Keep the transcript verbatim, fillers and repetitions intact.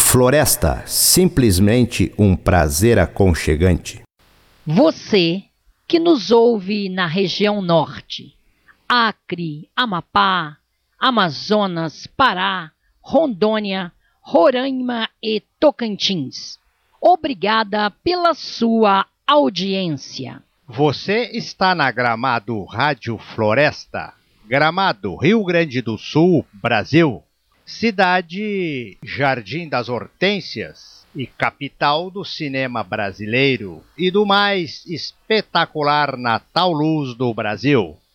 Floresta, simplesmente um prazer aconchegante. Você que nos ouve na região norte, Acre, Amapá, Amazonas, Pará, Rondônia, Roraima e Tocantins. Obrigada pela sua audiência. Você está na Gramado Rádio Floresta, Gramado, Rio Grande do Sul, Brasil. Cidade Jardim das Hortênsias e capital do cinema brasileiro e do mais espetacular Natal Luz do Brasil.